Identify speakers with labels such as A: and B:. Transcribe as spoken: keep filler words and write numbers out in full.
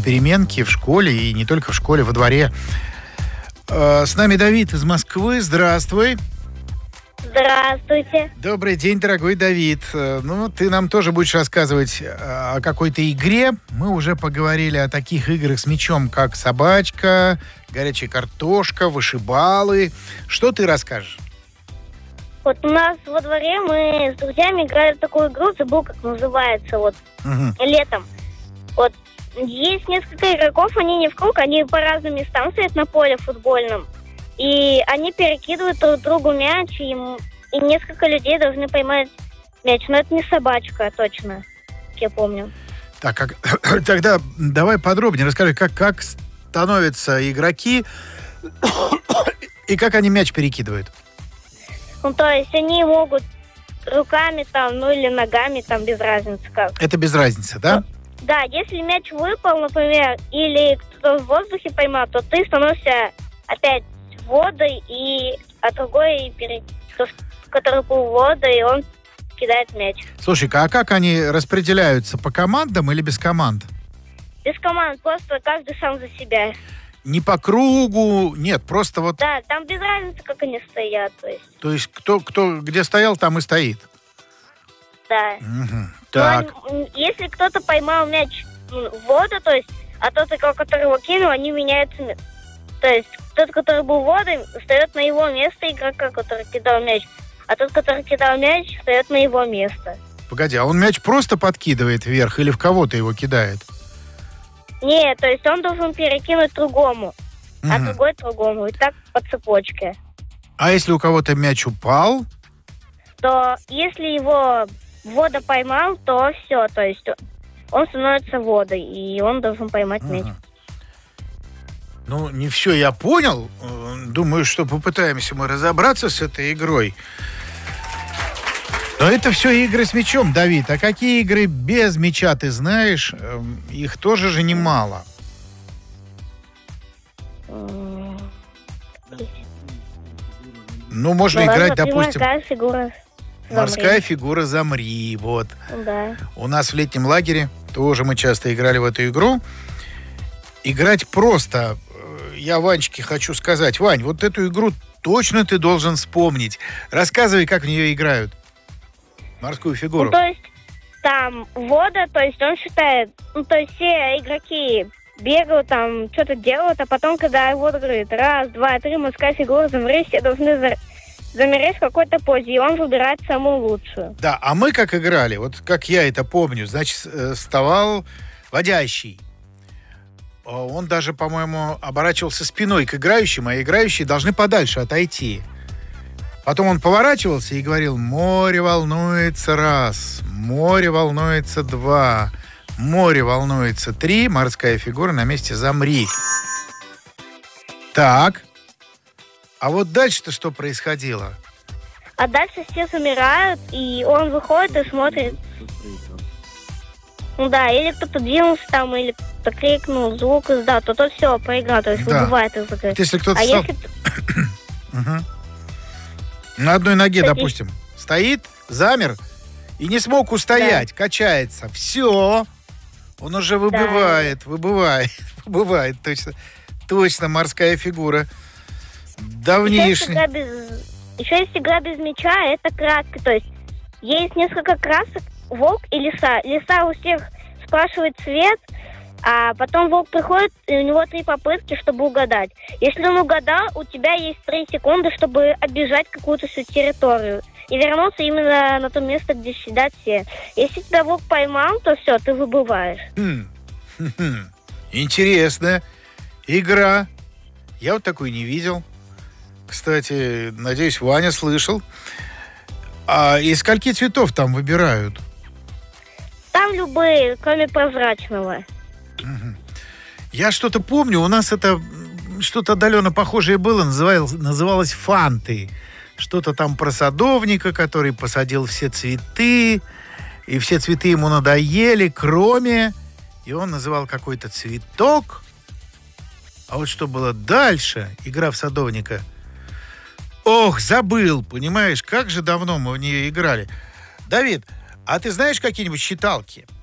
A: переменки в школе, и не только в школе, во дворе. С нами Давид из Москвы. Здравствуй.
B: Здравствуйте.
A: Добрый день, дорогой Давид. Ну, ты нам тоже будешь рассказывать о какой-то игре. Мы уже поговорили о таких играх с мячом, как собачка, горячая картошка, вышибалы. Что ты расскажешь?
B: Вот у нас во дворе мы с друзьями играли в такую игру, забыл, как называется, вот, угу. летом. Вот, есть несколько игроков, они не в круг, они по разным местам стоят на поле футбольном. И они перекидывают друг другу мяч, и, и несколько людей должны поймать мяч. Но это не собачка, точно, как я помню.
A: Так, как, тогда давай подробнее расскажи, как, как становятся игроки и как они мяч перекидывают.
B: Ну, то есть они могут руками там, ну или ногами, там, без разницы как.
A: Это без разницы, да?
B: Да, если мяч выпал, например, или кто-то в воздухе поймал, то ты становишься опять водой, и а другой, который был водой, он кидает мяч.
A: Слушай-ка, а как они распределяются, по командам или без команд?
B: Без команд, просто каждый сам за себя.
A: Не по кругу, нет, просто вот...
B: Да, там без разницы, как они стоят, то есть.
A: То есть кто, кто где стоял, там и стоит?
B: Да.
A: Угу. Так.
B: Но, если кто-то поймал мяч в воду, то есть, а тот, который его кинул, они меняются. То есть, тот, который был в воду, встает на его место игрока, который кидал мяч. А тот, который кидал мяч, встает на его место.
A: Погоди, а он мяч просто подкидывает вверх или в кого-то его кидает?
B: Нет, то есть он должен перекинуть другому, угу. а другой другому. И так по цепочке.
A: А если у кого-то мяч упал?
B: То если его вода поймал, то все. То есть он становится водой, и он должен поймать угу. мяч.
A: Ну, не все я понял. Думаю, что попытаемся мы разобраться с этой игрой. Но это все игры с мячом, Давид. А какие игры без мяча ты знаешь? Их тоже же немало. Ну, можно ну, играть, ладно, допустим...
B: Морская фигура замри.
A: Морская фигура замри, вот.
B: Да.
A: У нас в летнем лагере тоже мы часто играли в эту игру. Играть просто... Я Ванечке хочу сказать. Вань, вот эту игру точно ты должен вспомнить. Рассказывай, как в нее играют. Морскую фигуру.
B: Ну, то есть там вода, то есть он считает, ну, то есть все игроки бегают там, что-то делают, а потом, когда вода говорит, раз, два, три, морская фигура, замри, все должны за... замереть в какой-то позе, и он выбирает самую лучшую.
A: Да, а мы как играли, вот как я это помню, значит, вставал водящий. Он даже, по-моему, оборачивался спиной к играющим, а играющие должны подальше отойти. Потом он поворачивался и говорил: море волнуется раз, море волнуется два, море волнуется три, морская фигура на месте замри. Так, а вот дальше-то что происходило?
B: А дальше все замирают, и он выходит и смотрит. Ну да, или кто-то двинулся там, или кто-то крикнул, звук издал, то тот все, проиграл, то есть да. выбывает из игры.
A: Если кто-то
B: а
A: стал...
B: если...
A: угу. На одной ноге, Кстати... допустим, стоит, замер и не смог устоять, да. качается. Все, он уже выбывает, да. выбывает, выбывает, точно, точно морская фигура. Давнишняя.
B: Еще, без... Еще есть игра без мяча, это краски, то есть есть несколько красок, волк и лиса. Лиса у всех спрашивает цвет, а потом волк приходит, и у него три попытки, чтобы угадать. Если он угадал, у тебя есть три секунды, чтобы оббежать какую-то всю территорию и вернуться именно на то место, где сидят все. Если тебя волк поймал, то все, ты выбываешь.
A: Интересная игра. Я вот такую не видел. Кстати, надеюсь, Ваня слышал. А из скольки цветов там выбирают?
B: Там любые, кроме прозрачного.
A: Угу. Я что-то помню, у нас это что-то отдаленно похожее было, называлось, называлось фанты. Что-то там про садовника, который посадил все цветы, и все цветы ему надоели, кроме... И он называл какой-то цветок. А вот что было дальше, игра в садовника... Ох, забыл, понимаешь, как же давно мы в нее играли. Давид, а ты знаешь какие-нибудь считалки?